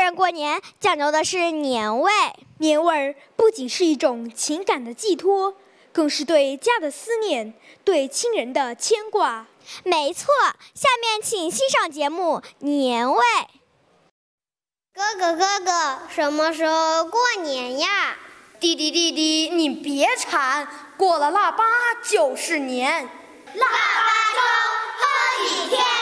人过年讲究的是年味。 年味儿不仅是一种情感的寄托，更是对家的思念，对亲人的牵挂。 没错，下面请欣赏节目《年味》。 哥哥，什么时候过年呀？ 弟弟，你别馋，过了腊八就是年。 腊八粥喝几天？